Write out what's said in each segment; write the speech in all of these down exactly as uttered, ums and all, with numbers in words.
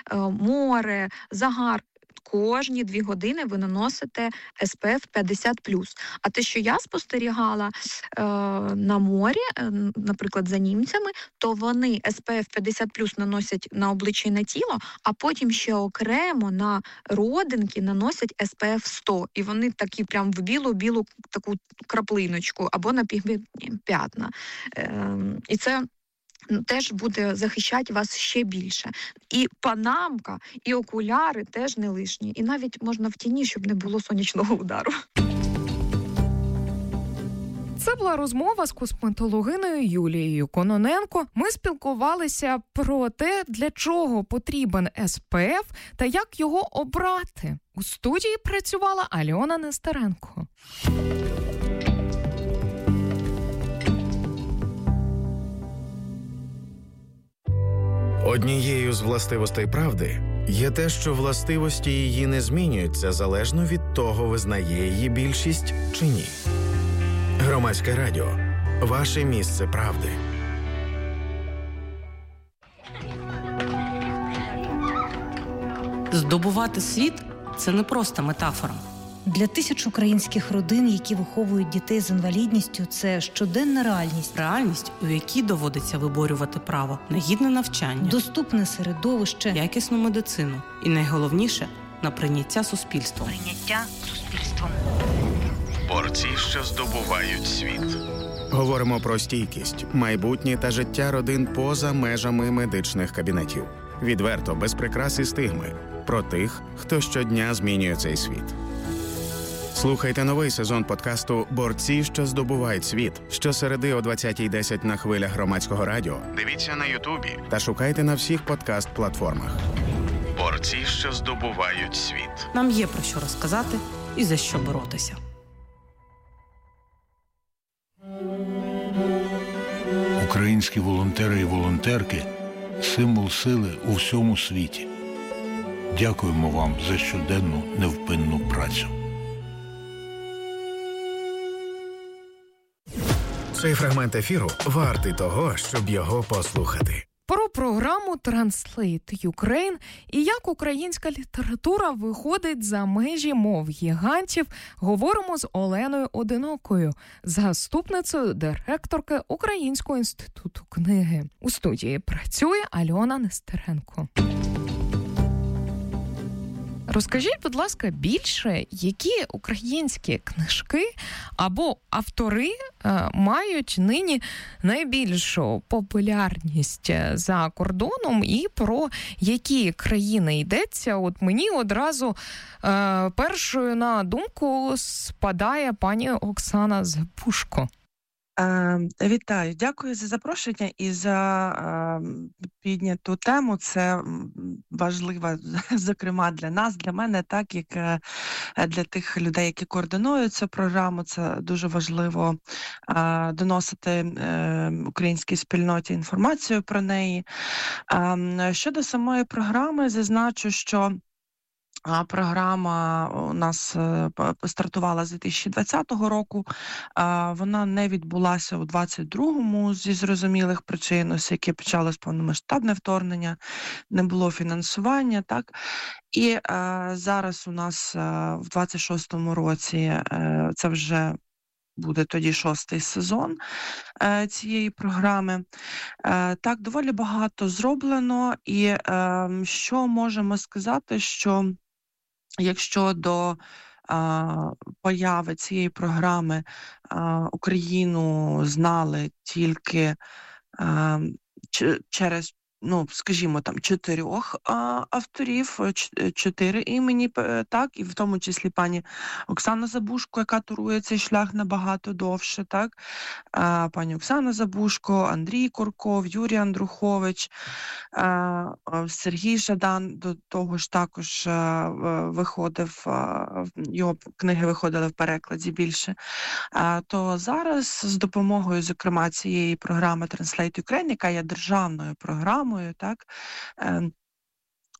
море, загар. Кожні дві години ви наносите ес пе еф п'ятдесят плюс. А те, що я спостерігала е, на морі, е, наприклад, за німцями, то вони ес пе еф п'ятдесят плюс наносять на обличчя і на тіло, а потім ще окремо на родинки наносять ес пе еф сто. І вони такі прям в білу-білу таку краплиночку або на пігментні п'ятна. Е, і це теж буде захищати вас ще більше. І панамка, і окуляри теж не лишні. І навіть можна в тіні, щоб не було сонячного удару. Це була розмова з косметологиною Юлією Кононенко. Ми спілкувалися про те, для чого потрібен ес пе еф та як його обрати. У студії працювала Альона Нестеренко. Однією з властивостей правди є те, що властивості її не змінюються залежно від того, визнає її більшість чи ні. Громадське радіо. Ваше місце правди. Здобувати світ – це не просто метафора. Для тисяч українських родин, які виховують дітей з інвалідністю, це щоденна реальність. Реальність, у якій доводиться виборювати право на гідне навчання, доступне середовище, якісну медицину і, найголовніше, на прийняття суспільством. Прийняття суспільством. Борці, що здобувають світ. Говоримо про стійкість, майбутнє та життя родин поза межами медичних кабінетів. Відверто, без прикрас і стигми. Про тих, хто щодня змінює цей світ. Слухайте новий сезон подкасту «Борці, що здобувають світ» щосереди о двадцятій десять на хвилях Громадського радіо. Дивіться на Ютубі та шукайте на всіх подкаст-платформах. Борці, що здобувають світ. Нам є про що розказати і за що боротися. Українські волонтери і волонтерки – символ сили у всьому світі. Дякуємо вам за щоденну невпинну працю. Цей фрагмент ефіру вартий того, щоб його послухати. Про програму Translate Ukraine і як українська література виходить за межі мов гігантів говоримо з Оленою Одинокою, заступницею директорки Українського інституту книги. У студії працює Альона Нестеренко. Розкажіть, будь ласка, більше, які українські книжки або автори е, мають нині найбільшу популярність за кордоном і про які країни йдеться? От мені одразу е, першою на думку спадає пані Оксана Забушко. Вітаю, дякую за запрошення і за е, підняту тему. Це важливо, зокрема, для нас, для мене, так як е, для тих людей, які координують цю програму. Це дуже важливо е, доносити е, українській спільноті інформацію про неї. Е, щодо самої програми, зазначу, що програма у нас стартувала з дві тисячі двадцятого року, вона не відбулася у двадцять другому зі зрозумілих причин, оскільки почалось повномасштабне вторгнення, не було фінансування, так? І зараз у нас в двадцять шостому році це вже буде тоді шостий сезон е, цієї програми. Е, так, доволі багато зроблено, і е, що можемо сказати, що якщо до е, появи цієї програми е, Україну знали тільки е, ч- через ну, скажімо, там, чотирьох а, авторів, ч- чотири імені, так, і в тому числі пані Оксана Забушко, яка турує цей шлях набагато довше, так, а, пані Оксана Забушко, Андрій Курков, Юрій Андрухович, а, Сергій Жадан, до того ж також а, виходив, а, його книги виходили в перекладі більше, а, то зараз з допомогою, зокрема, цієї програми Translate Ukraine, яка є державною програмою, так,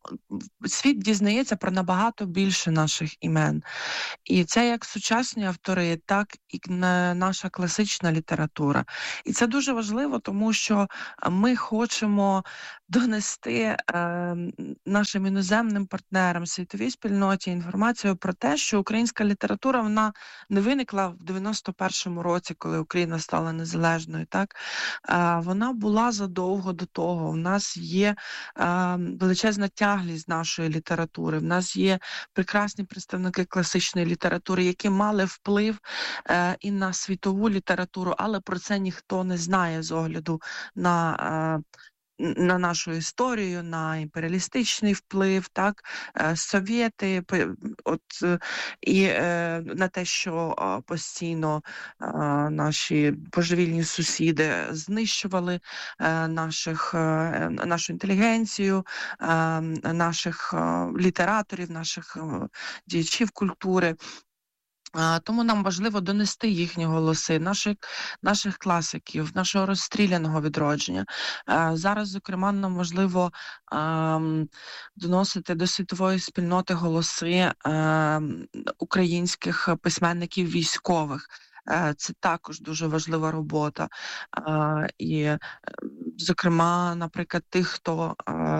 світ дізнається про набагато більше наших імен. І це як сучасні автори, так і наша класична література. І це дуже важливо, тому що ми хочемо донести е, нашим іноземним партнерам, світовій спільноті інформацію про те, що українська література, вона не виникла в дев'яносто першому році, коли Україна стала незалежною. Так? Е, вона була задовго до того. У нас є е, величезна тяглість нашої літератури, в нас є прекрасні представники класичної літератури, які мали вплив е, і на світову літературу, але про це ніхто не знає з огляду на е, на нашу історію, на імперіалістичний вплив, так, совєти, от, і е, на те, що е, постійно е, наші божевільні сусіди знищували е, наших, е, нашу інтелігенцію, е, наших е, літераторів, наших е, діячів культури. Тому нам важливо донести їхні голоси, наших, наших класиків, нашого розстріляного відродження. Зараз, зокрема, нам важливо доносити до світової спільноти голоси українських письменників військових. Це також дуже важлива робота. І, зокрема, наприклад, тих, хто...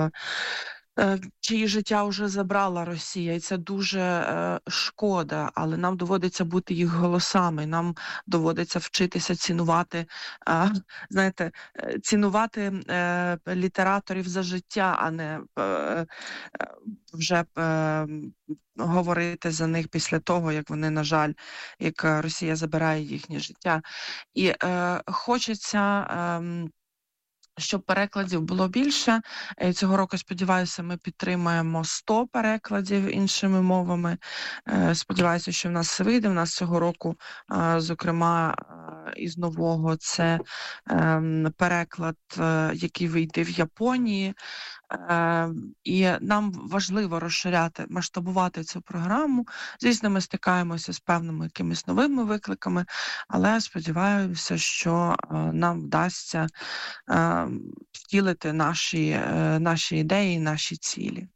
чиї життя вже забрала Росія, і це дуже е, шкода, але нам доводиться бути їх голосами, нам доводиться вчитися цінувати, е, знаєте, цінувати е, літераторів за життя, а не е, вже е, говорити за них після того, як вони, на жаль, як Росія забирає їхнє життя. І е, хочеться... Е, щоб перекладів було більше. Цього року, сподіваюся, ми підтримаємо сто перекладів іншими мовами. Сподіваюся, що в нас все вийде. В нас цього року, зокрема, із нового це переклад, який вийде в Японії. І нам важливо розширяти, масштабувати цю програму. Звісно, ми стикаємося з певними якимись новими викликами, але сподіваюся, що нам вдасться втілити наші, наші ідеї, наші цілі.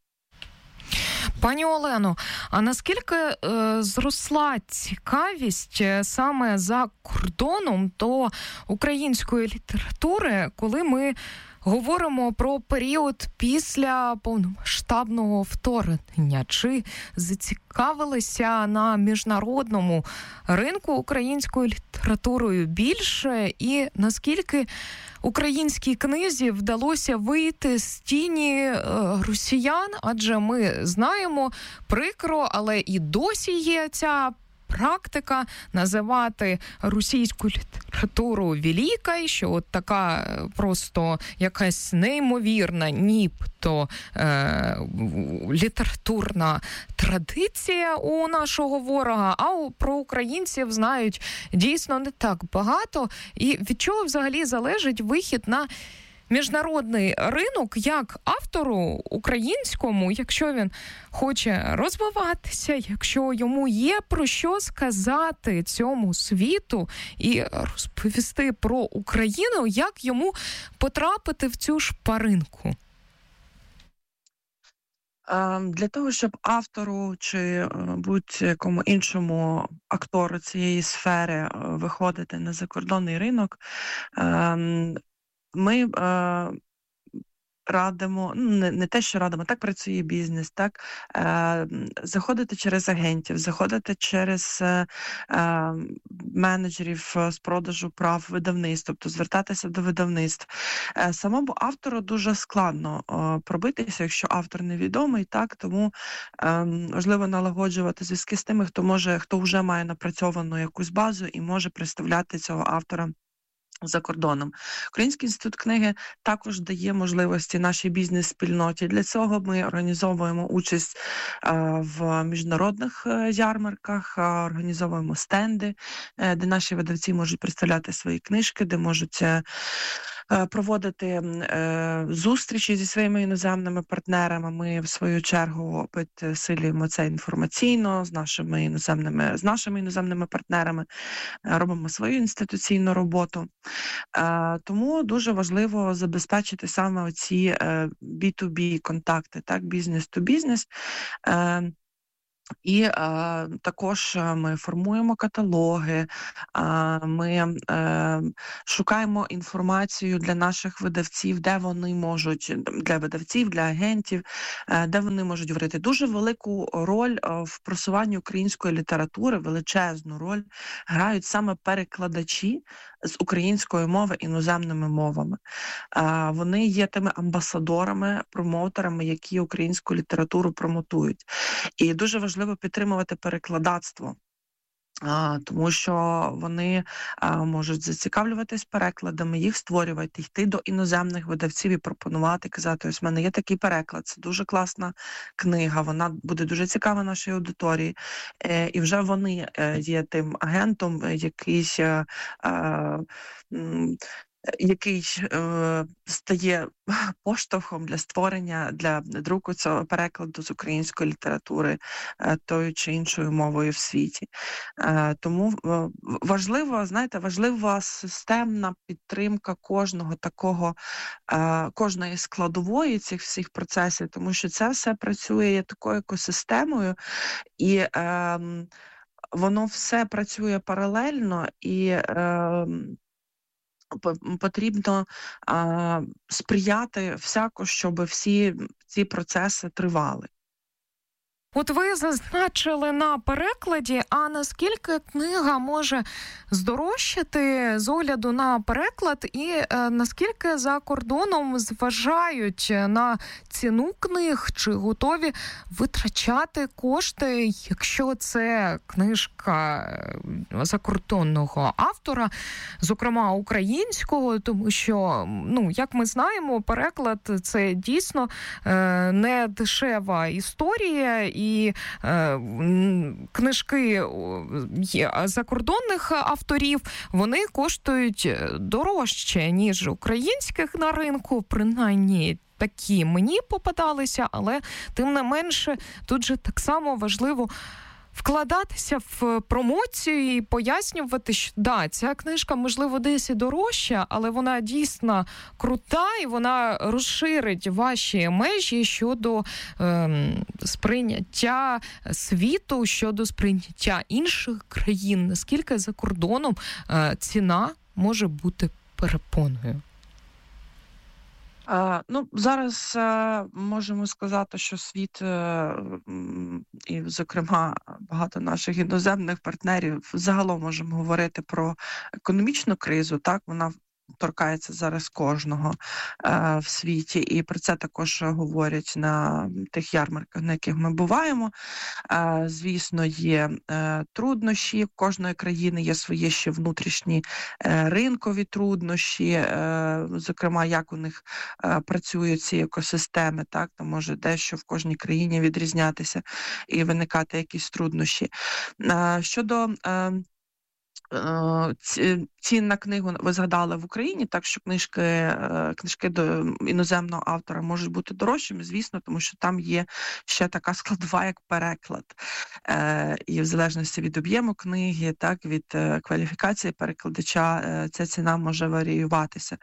Пані Олено, а наскільки е, зросла цікавість саме за кордоном до української літератури, коли ми говоримо про період після повномасштабного вторгнення? Чи зацікавилися на міжнародному ринку українською літературою більше? І наскільки українській книзі вдалося вийти з тіні росіян? Адже ми знаємо, прикро, але і досі є ця практика називати російську літературу великою, що от така просто якась неймовірна, нібито е, літературна традиція у нашого ворога, а про українців знають дійсно не так багато. І від чого взагалі залежить вихід на міжнародний ринок як автору українському, якщо він хоче розвиватися, якщо йому є про що сказати цьому світу і розповісти про Україну, як йому потрапити в цю шпаринку? Для того, щоб автору чи будь-якому іншому актору цієї сфери виходити на закордонний ринок, ми е, радимо, ну, не, не те, що радимо, так працює бізнес, так, е, заходити через агентів, заходити через е, е, менеджерів з продажу прав видавництв, тобто звертатися до видавництв. Е, самому автору дуже складно е, пробитися, якщо автор невідомий, так, тому е, важливо налагоджувати зв'язки з тими, хто може, хто вже має напрацьовану якусь базу і може представляти цього автора за кордоном. Український інститут книги також дає можливості нашій бізнес-спільноті. Для цього ми організовуємо участь а, в міжнародних ярмарках, а, організовуємо стенди, де наші видавці можуть представляти свої книжки, де можуть проводити е, зустрічі зі своїми іноземними партнерами. Ми, в свою чергу, підсилюємо це інформаційно з нашими іноземними, з нашими іноземними партнерами, е, робимо свою інституційну роботу. Е, тому дуже важливо забезпечити саме оці е, бі ту бі контакти, так, бізнес-ту-бізнес. Е, І е, також ми формуємо каталоги, е, ми е, шукаємо інформацію для наших видавців, де вони можуть, для видавців, для агентів, е, де вони можуть говорити. Дуже велику роль е, в просуванні української літератури, величезну роль грають саме перекладачі з української мови іноземними мовами. Е, вони є тими амбасадорами, промоутерами, які українську літературу промотують. І дуже важливо підтримувати перекладацтво, а, тому що вони а, можуть зацікавлюватись перекладами, їх створювати, йти до іноземних видавців і пропонувати, казати, ось в мене є такий переклад, це дуже класна книга, вона буде дуже цікава нашій аудиторії. Е, і вже вони е, є тим агентом, якийсь е, е, який е, стає поштовхом для створення, для друку цього перекладу з української літератури е, тою чи іншою мовою в світі. Е, тому е, важливо, знаєте, важлива системна підтримка кожного такого, е, кожної складової цих всіх процесів, тому що це все працює такою екосистемою, і е, воно все працює паралельно, і е, потрібно а, сприяти всяко, щоб всі ці процеси тривали. От ви зазначили на перекладі, а наскільки книга може здорожчати з огляду на переклад і е, наскільки за кордоном зважають на ціну книг, чи готові витрачати кошти, якщо це книжка закордонного автора, зокрема українського, тому що, ну, як ми знаємо, переклад – це дійсно е, не дешева історія. І е, книжки закордонних авторів, вони коштують дорожче, ніж українських на ринку, принаймні такі мені попадалися, але тим не менше тут же так само важливо вкладатися в промоцію і пояснювати, що да, ця книжка, можливо, десь і дорожча, але вона дійсно крута, і вона розширить ваші межі щодо е, сприйняття світу, щодо сприйняття інших країн. Наскільки за кордоном е, ціна може бути перепоною? Uh, ну, зараз uh, можемо сказати, що світ, uh, і, зокрема, багато наших іноземних партнерів, загалом можемо говорити про економічну кризу, так, вона торкається зараз кожного е, в світі, і про це також говорять на тих ярмарках, на яких ми буваємо. Е, звісно, є е, труднощі, в кожної країни є свої ще внутрішні е, ринкові труднощі, е, зокрема, як у них е, працюють ці екосистеми, так, то може дещо в кожній країні відрізнятися і виникати якісь труднощі. Е, щодо е, цін на книгу ви згадали в Україні, так що книжки, книжки до іноземного автора можуть бути дорожчими, звісно, тому що там є ще така складова, як переклад. І в залежності від об'єму книги, так, від кваліфікації перекладача, ця ціна може варіюватися.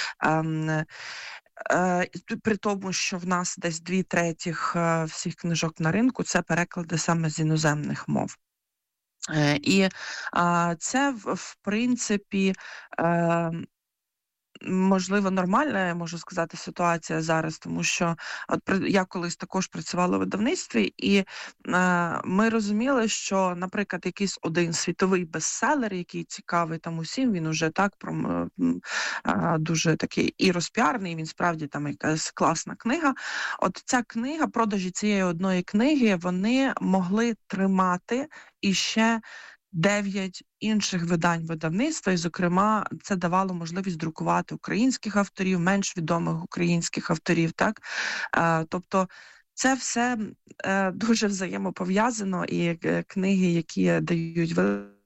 При тому, що в нас десь дві третіх всіх книжок на ринку – це переклади саме з іноземних мов. І а, це, в принципі, е, можливо, нормальна, я можу сказати, ситуація зараз, тому що от я колись також працювала в видавництві, і е, ми розуміли, що, наприклад, якийсь один світовий бестселер, який цікавий там усім, він уже так про, е, дуже такий і розпіарний, він справді там якась класна книга. От ця книга, продажі цієї одної книги, вони могли тримати і ще дев'ять інших видань видавництва, і, зокрема, це давало можливість друкувати українських авторів, менш відомих українських авторів, так? Е, тобто це все е, дуже взаємопов'язано, і е, книги, які дають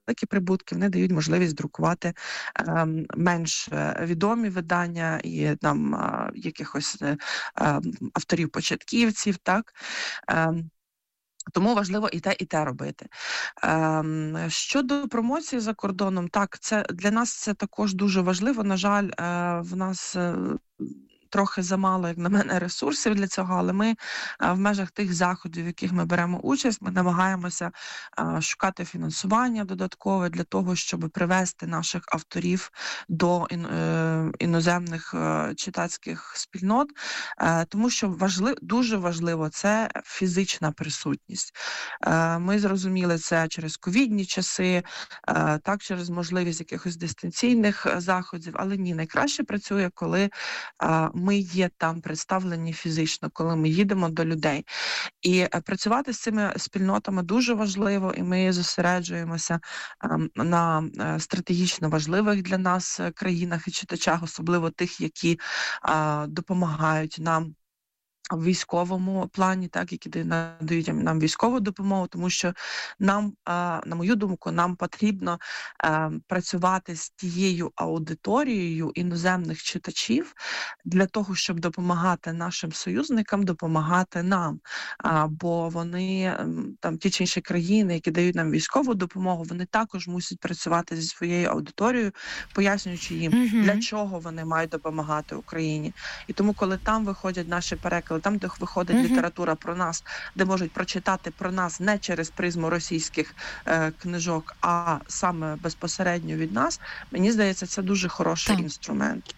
великі прибутки, вони дають можливість друкувати е, менш відомі видання і там е, якихось е, авторів-початківців, так. Е, Тому важливо і те, і те робити. Ем, щодо промоції за кордоном, так, це для нас це також дуже важливо. На жаль, е, в нас е, трохи замало, як на мене, ресурсів для цього, але ми а, в межах тих заходів, в яких ми беремо участь, ми намагаємося а, шукати фінансування додаткове для того, щоб привести наших авторів до ін, е, іноземних е, читацьких спільнот, е, тому що важлив, дуже важливо це фізична присутність. Е, ми зрозуміли це через ковідні часи, е, так, через можливість якихось дистанційних заходів, але ні, найкраще працює, коли е, ми є там представлені фізично, коли ми їдемо до людей. І працювати з цими спільнотами дуже важливо, і ми зосереджуємося на стратегічно важливих для нас країнах і читачах, особливо тих, які допомагають нам в військовому плані, так, які надають нам військову допомогу, тому що нам, на мою думку, нам потрібно працювати з тією аудиторією іноземних читачів для того, щоб допомагати нашим союзникам, допомагати нам. Бо вони, там, ті чи інші країни, які дають нам військову допомогу, вони також мусять працювати зі своєю аудиторією, пояснюючи їм, mm-hmm. для чого вони мають допомагати Україні. І тому, коли там виходять наші переклади, там, де виходить uh-huh. література про нас, де можуть прочитати про нас не через призму російських е, книжок, а саме безпосередньо від нас, мені здається, це дуже хороший так. інструмент.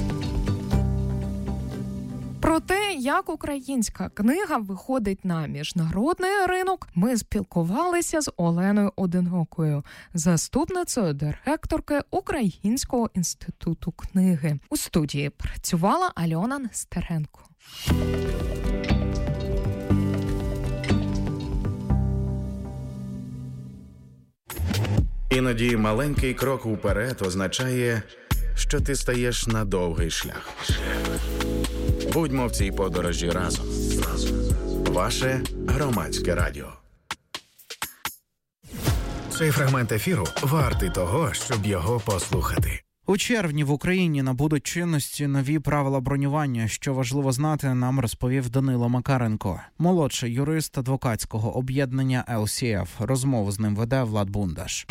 Про те, як українська книга виходить на міжнародний ринок, ми спілкувалися з Оленою Одинокою, заступницею директорки Українського інституту книги. У студії працювала Альона Нестеренко. Іноді маленький крок уперед означає, що ти стаєш на довгий шлях. Будьмо в цій подорожі разом. Ваше Громадське радіо. Цей фрагмент ефіру вартий того, щоб його послухати. У червні в Україні набудуть чинності нові правила бронювання. Що важливо знати, нам розповів Данило Макаренко, молодший юрист адвокатського об'єднання ел сі еф. Розмову з ним веде Влад Бундаш.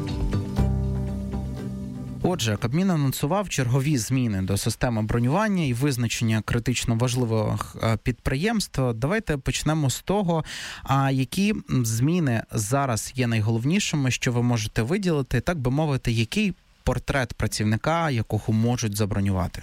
Отже, Кабмін анонсував чергові зміни до системи бронювання і визначення критично важливих підприємств. Давайте почнемо з того, а які зміни зараз є найголовнішими, що ви можете виділити, так би мовити, який портрет працівника, якого можуть забронювати?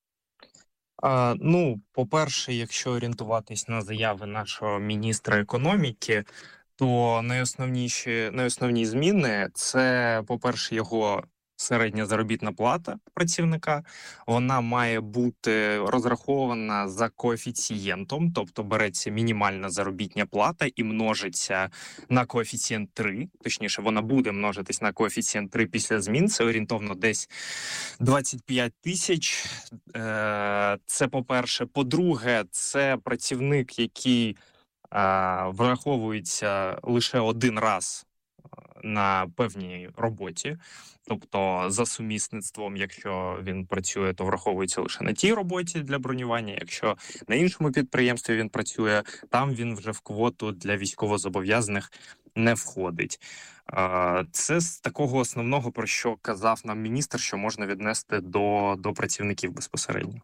А, ну, по-перше, якщо орієнтуватись на заяви нашого міністра економіки, то найосновніші, найосновні зміни – це, по-перше, його середня заробітна плата працівника. Вона має бути розрахована за коефіцієнтом, тобто береться мінімальна заробітня плата і множиться на коефіцієнт три. Точніше, вона буде множитись на коефіцієнт три після змін. Це орієнтовно десь двадцять п'ять тисяч. Це по-перше. По-друге, це працівник, який враховується лише один раз на певній роботі, тобто за сумісництвом, якщо він працює, то враховується лише на тій роботі для бронювання, якщо на іншому підприємстві він працює, там він вже в квоту для військовозобов'язаних не входить. Це з такого основного, про що казав нам міністр, що можна віднести до, до працівників безпосередньо.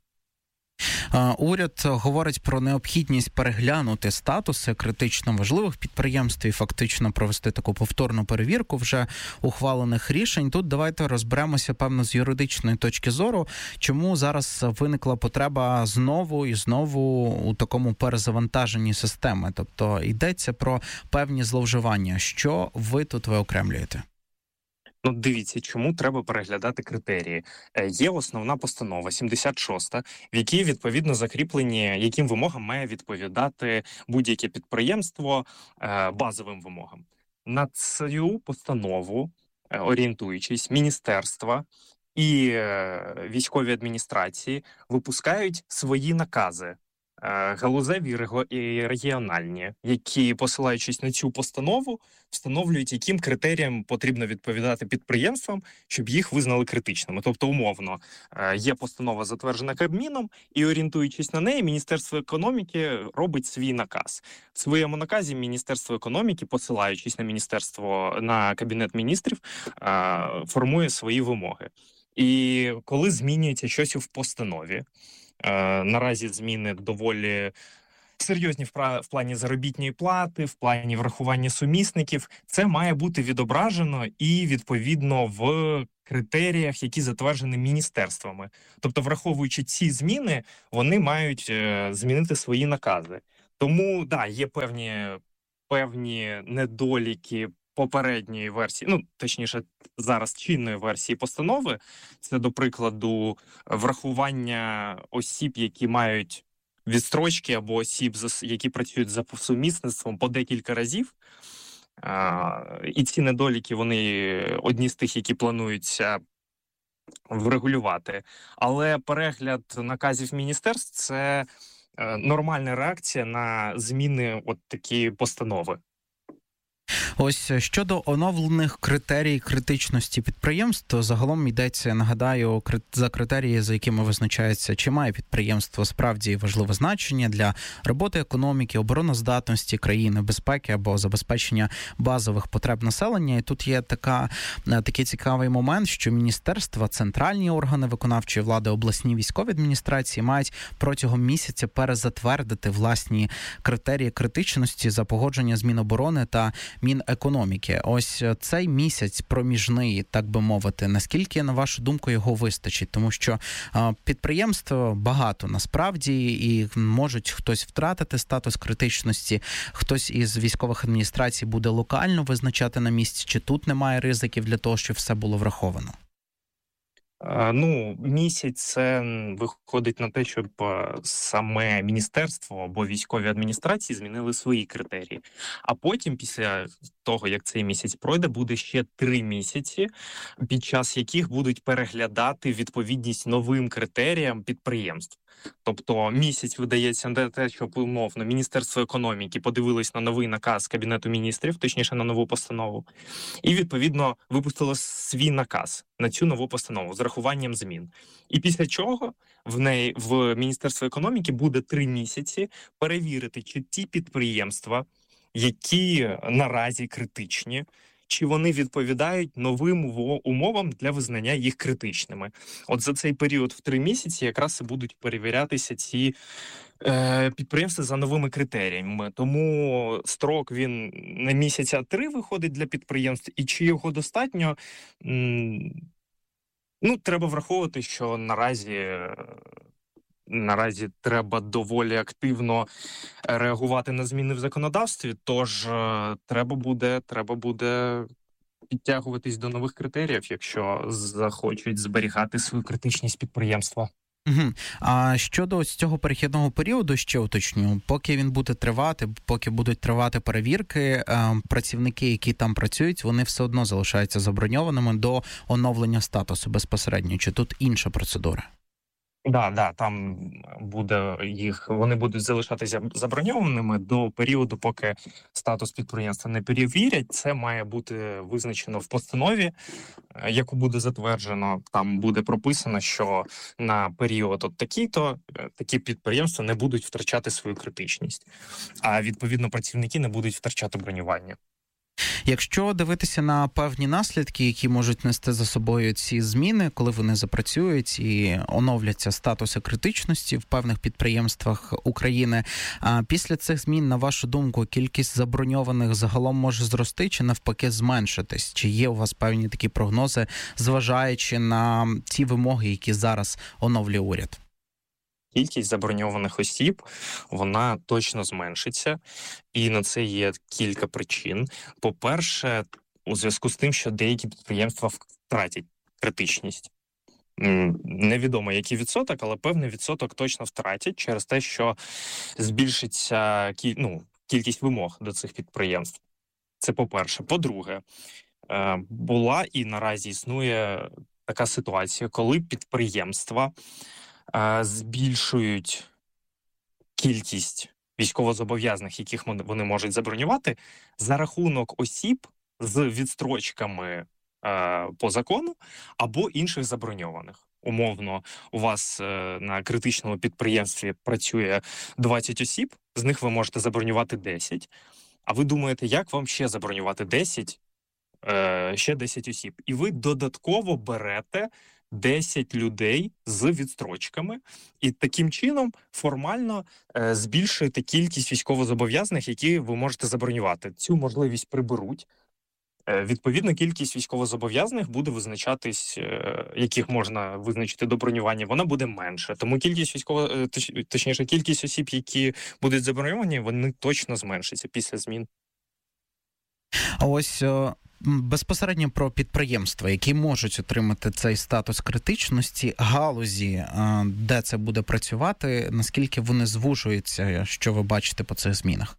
Уряд говорить про необхідність переглянути статуси критично важливих підприємств і фактично провести таку повторну перевірку вже ухвалених рішень. Тут давайте розберемося, певно, з юридичної точки зору, чому зараз виникла потреба знову і знову у такому перезавантаженні системи. Тобто йдеться про певні зловживання. Що ви тут виокремлюєте? Ну, дивіться, чому треба переглядати критерії. Є основна постанова, сімдесят шоста, в якій, відповідно, закріплені, яким вимогам має відповідати будь-яке підприємство базовим вимогам. На цю постанову, орієнтуючись, міністерства і військові адміністрації випускають свої накази галузеві і регіональні, які, посилаючись на цю постанову, встановлюють, яким критеріям потрібно відповідати підприємствам, щоб їх визнали критичними. Тобто, умовно, є постанова, затверджена Кабміном, і, орієнтуючись на неї, Міністерство економіки робить свій наказ. В своєму наказі Міністерство економіки, посилаючись на міністерство, на Кабінет міністрів, формує свої вимоги. І коли змінюється щось в постанові, наразі зміни доволі серйозні в плані заробітної плати, в плані врахування сумісників, це має бути відображено і, відповідно, в критеріях, які затверджені міністерствами. Тобто, враховуючи ці зміни, вони мають змінити свої накази. Тому, да, є певні, певні недоліки попередньої версії, ну, точніше, зараз чинної версії постанови. Це, до прикладу, врахування осіб, які мають відстрочки, або осіб, які працюють за сумісництвом по декілька разів. І ці недоліки, вони одні з тих, які плануються врегулювати. Але перегляд наказів міністерств – це нормальна реакція на зміни от такі постанови. Ось щодо оновлених критерій критичності підприємств, то загалом йдеться, нагадаю, за критерії, за якими визначається, чи має підприємство справді важливе значення для роботи економіки, обороноздатності країни, безпеки або забезпечення базових потреб населення. І тут є така, такий цікавий момент, що міністерства, центральні органи виконавчої влади, обласні військові адміністрації мають протягом місяця перезатвердити власні критерії критичності за погодження з Міноборони та Мінекономіки. Ось цей місяць проміжний, так би мовити, наскільки, на вашу думку, його вистачить? Тому що а, підприємств багато насправді, і можуть хтось втратити статус критичності, хтось із військових адміністрацій буде локально визначати на місці, чи тут немає ризиків для того, щоб все було враховано? Ну, місяць це виходить на те, щоб саме міністерство або військові адміністрації змінили свої критерії. А потім, після того, як цей місяць пройде, буде ще три місяці, під час яких будуть переглядати відповідність новим критеріям підприємств. Тобто місяць видається на те, щоб, умовно, Міністерство економіки подивилось на новий наказ Кабінету міністрів, точніше на нову постанову, і, відповідно, випустило свій наказ на цю нову постанову з рахуванням змін. І після чого в неї, в Міністерстві економіки буде три місяці перевірити, чи ті підприємства, які наразі критичні, чи вони відповідають новим умовам для визнання їх критичними. От за цей період в три місяці якраз і будуть перевірятися ці е, підприємства за новими критеріями. Тому строк він не місяця, а три виходить для підприємств. І чи його достатньо? М- ну, треба враховувати, що наразі... Наразі треба доволі активно реагувати на зміни в законодавстві, тож е, треба буде, треба буде підтягуватись до нових критеріїв, якщо захочуть зберігати свою критичність підприємства. Угу. А щодо ось цього перехідного періоду, ще уточню, поки він буде тривати, поки будуть тривати перевірки, працівники, які там працюють, вони все одно залишаються заброньованими до оновлення статусу безпосередньо. Чи тут інша процедура? Да, да, там буде їх, вони будуть залишатися заброньованими до періоду, поки статус підприємства не перевірять. Це має бути визначено в постанові, яку буде затверджено. Там буде прописано, що на період от такий-то такі підприємства не будуть втрачати свою критичність, а відповідно працівники не будуть втрачати бронювання. Якщо дивитися на певні наслідки, які можуть нести за собою ці зміни, коли вони запрацюють і оновляться статуси критичності в певних підприємствах України, а після цих змін, на вашу думку, кількість заброньованих загалом може зрости чи навпаки зменшитись? Чи є у вас певні такі прогнози, зважаючи на ті вимоги, які зараз оновлює уряд? Кількість заброньованих осіб, вона точно зменшиться, і на це є кілька причин. По-перше, у зв'язку з тим, що деякі підприємства втратять критичність. Невідомо, який відсоток, але певний відсоток точно втратять через те, що збільшиться ну, кількість вимог до цих підприємств. Це по-перше. По-друге, була і наразі існує така ситуація, коли підприємства збільшують кількість військовозобов'язаних, яких вони можуть забронювати, за рахунок осіб з відстрочками е, по закону або інших заброньованих. Умовно, у вас е, на критичному підприємстві працює двадцять осіб, з них ви можете забронювати десять, а ви думаєте, як вам ще забронювати десять, е, ще десять осіб. І ви додатково берете десять людей з відстрочками, і таким чином формально е, збільшуєте кількість військовозобов'язаних, які ви можете забронювати. Цю можливість приберуть. Е, відповідно, кількість військовозобов'язаних буде визначатись, е, яких можна визначити до бронювання, вона буде менше. Тому кількість військово, е, точ, точніше, кількість осіб, які будуть заброньовані, вони точно зменшаться після змін. А ось безпосередньо про підприємства, які можуть отримати цей статус критичності, галузі, де це буде працювати, наскільки вони звужуються, що ви бачите по цих змінах?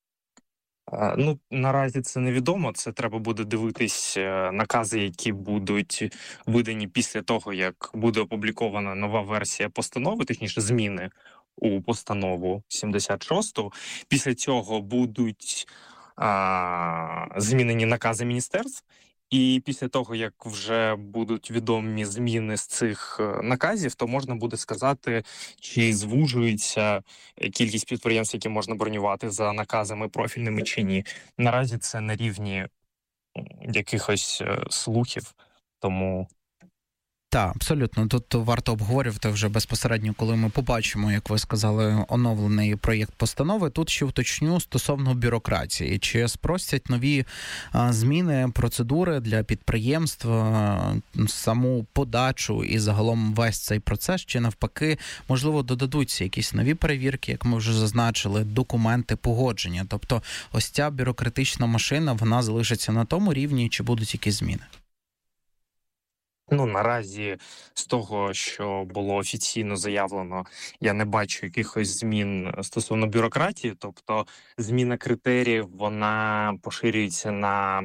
Ну, наразі це невідомо, це треба буде дивитись накази, які будуть видані після того, як буде опублікована нова версія постанови, точніше зміни у постанову сімдесят шосту. Після цього будуть а, змінені накази міністерств, і після того, як вже будуть відомі зміни з цих наказів, то можна буде сказати, чи звужується кількість підприємств, які можна бронювати за наказами профільними чи ні. Наразі це на рівні якихось слухів, тому... Так, абсолютно. Тут варто обговорювати вже безпосередньо, коли ми побачимо, як ви сказали, оновлений проєкт постанови. Тут ще уточню стосовно бюрократії. Чи спростять нові а, зміни, процедури для підприємств, а, саму подачу і загалом весь цей процес, чи навпаки, можливо, додадуться якісь нові перевірки, як ми вже зазначили, документи, погодження. Тобто ось ця бюрократична машина, вона залишиться на тому рівні, чи будуть якісь зміни? Ну, наразі, з того, що було офіційно заявлено, я не бачу якихось змін стосовно бюрократії. Тобто зміна критеріїв, вона поширюється на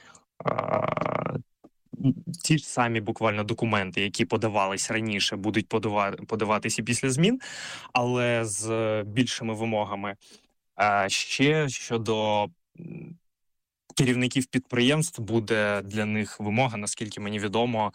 е- ті ж самі буквально документи, які подавались раніше, будуть подава- подаватися після змін, але з більшими вимогами. А ще щодо керівників підприємств буде для них вимога, наскільки мені відомо,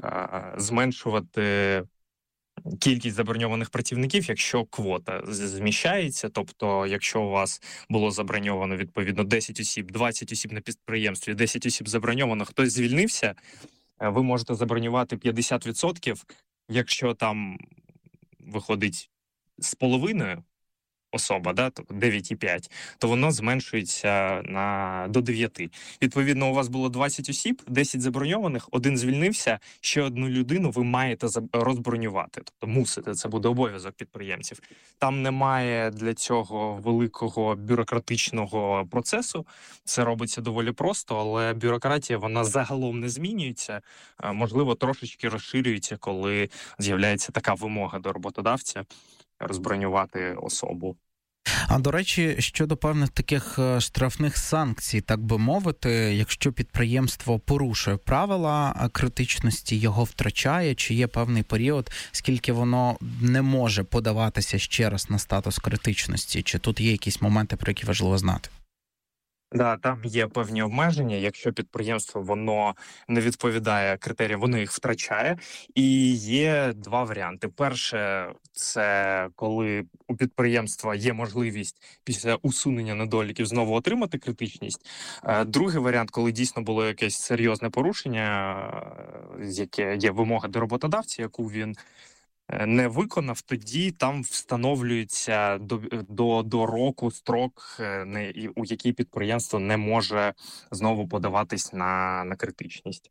зменшувати кількість заброньованих працівників, якщо квота зміщається. Тобто, якщо у вас було заброньовано, відповідно, десять осіб, двадцять осіб на підприємстві, десять осіб заброньовано, хтось звільнився, ви можете забронювати п'ятдесят відсотків, якщо там виходить з половиною особа, да, дев'ять цілих п'ять, то воно зменшується на до дев'яти. Відповідно, у вас було двадцять осіб, десять заброньованих, один звільнився, ще одну людину ви маєте розбронювати. Тобто мусите, це буде обов'язок підприємців. Там немає для цього великого бюрократичного процесу. Це робиться доволі просто, але бюрократія, вона загалом не змінюється. Можливо, трошечки розширюється, коли з'являється така вимога до роботодавця розбронювати особу. А, до речі, щодо певних таких штрафних санкцій, так би мовити, якщо підприємство порушує правила критичності, його втрачає, чи є певний період, скільки воно не може подаватися ще раз на статус критичності, чи тут є якісь моменти, про які важливо знати? Да, там є певні обмеження. Якщо підприємство воно не відповідає критеріям, воно їх втрачає. І є два варіанти. Перше, це коли у підприємства є можливість після усунення недоліків знову отримати критичність. Другий варіант, коли дійсно було якесь серйозне порушення, яке є вимога до роботодавця, яку він не виконав, тоді там встановлюється до, до, до року строк, не, у який підприємство не може знову подаватись на, на критичність.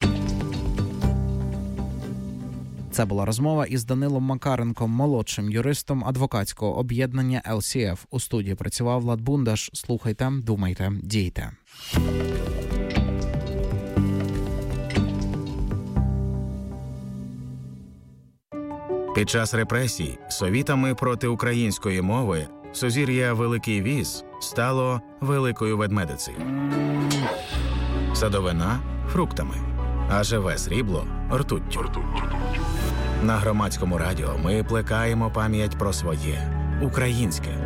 Це була розмова із Данилом Макаренком, молодшим юристом адвокатського об'єднання ел сі еф. У студії працював Влад Бундаш. Слухайте, думайте, дійте. Під час репресій совітами проти української мови сузір'я Великий Віз стало Великою Ведмедицею. Садовина – фруктами, а живе срібло – ртуттю. На Громадському радіо ми плекаємо пам'ять про своє, Українське.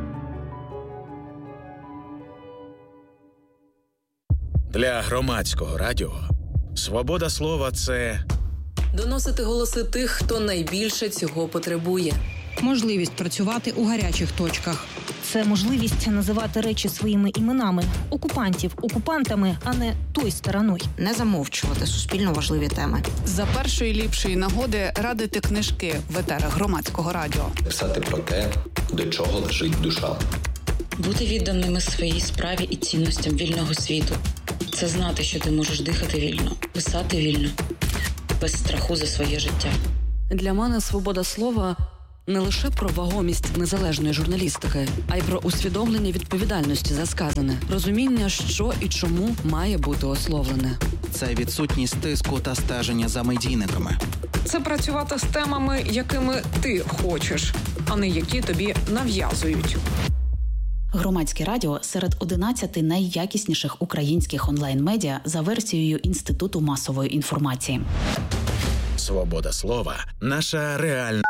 Для громадського радіо свобода слова – це доносити голоси тих, хто найбільше цього потребує. Можливість працювати у гарячих точках. Це можливість називати речі своїми іменами. Окупантів окупантами, а не той стороною. Не замовчувати суспільно важливі теми. За першої ліпшої нагоди радити книжки в етерах громадського радіо. Писати про те, до чого лежить душа. Бути відданими своїй справі і цінностям вільного світу. Це знати, що ти можеш дихати вільно, писати вільно, без страху за своє життя. Для мене свобода слова – не лише про вагомість незалежної журналістики, а й про усвідомлення відповідальності за сказане, розуміння, що і чому має бути ословлене. Це відсутність тиску та стеження за медійниками. Це працювати з темами, якими ти хочеш, а не які тобі нав'язують. Громадське радіо серед одинадцяти найякісніших українських онлайн-медіа за версією Інституту масової інформації. Свобода слова – наша реальна.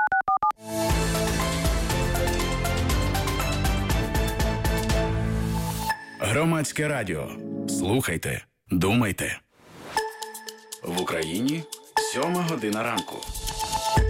Громадське радіо. Слухайте, думайте. В Україні сьома година ранку.